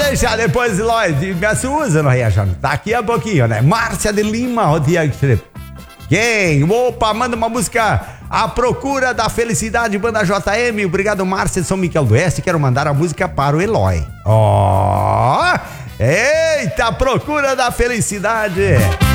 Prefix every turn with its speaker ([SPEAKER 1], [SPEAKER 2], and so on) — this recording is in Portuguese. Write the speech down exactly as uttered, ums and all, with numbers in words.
[SPEAKER 1] deixar depois, Lloyd, me Susan, não reagindo. Daqui a pouquinho, né? Márcia de Lima, o Tiago. Quem? Opa, manda uma música. A Procura da Felicidade, Banda J M. Obrigado, Márcia de São Miguel do Oeste. Quero mandar a música para o Eloy. Ó! Oh, eita, Procura da Felicidade.